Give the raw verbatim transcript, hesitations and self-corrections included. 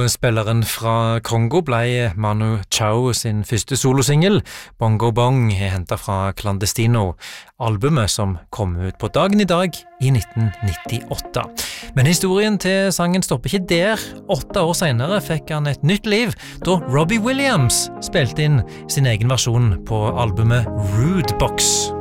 Bongo-spilleren fra Kongo ble Manu Chao sin første solosingel. Bongo Bong er hentet fra Clandestino, albumet som kom ut på dagen i dag i nitten nittiåtte. Men historien til sangen stopper ikke der. Åtte år senere fikk han et nytt liv, da Robbie Williams spilte inn sin egen versjon på albumet Rude Box.